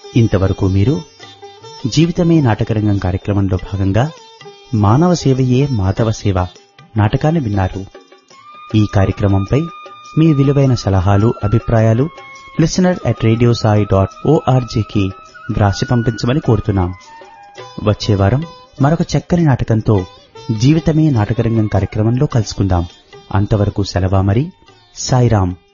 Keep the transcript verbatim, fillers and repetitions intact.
ఇంతవరకు మీరు జీవితమే నాటకరంగం కార్యక్రమంలో భాగంగా మానవ సేవయే మాధవ సేవ నాటకాన్ని విన్నారు. ఈ కార్యక్రమంపై మీ విలువైన సలహాలు, అభిప్రాయాలు listener at radio Sai dot ఓఆర్జీకి వ్రాసి పంపించమని కోరుతున్నాం. వచ్చే వారం మరొక చక్కని నాటకంతో జీవితమే నాటకరంగం కార్యక్రమంలో కలుసుకుందాం. అంతవరకు సెలవా మరి. సాయిరాం.